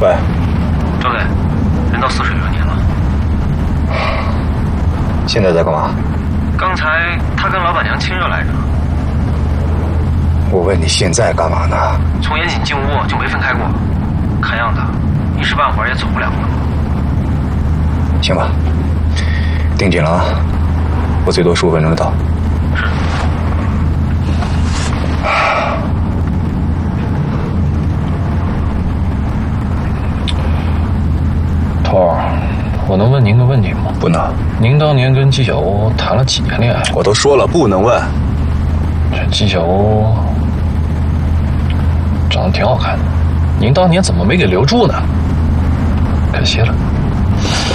喂， 赵队，人到泗水了，您了。 现在在干嘛？ 刚才他跟老板娘亲热来着。 我问你现在干嘛呢？ 从严谨进屋就没分开过，看样子一时半会儿也走不了了。 行吧，盯紧了啊！我最多15分钟就到。 是。 头儿，我能问您个问题吗？ 不能。 您当年跟纪晓鸥谈了几年恋爱？ 我都说了不能问。 这纪晓鸥长得挺好看的，您当年怎么没给留住呢？可惜了。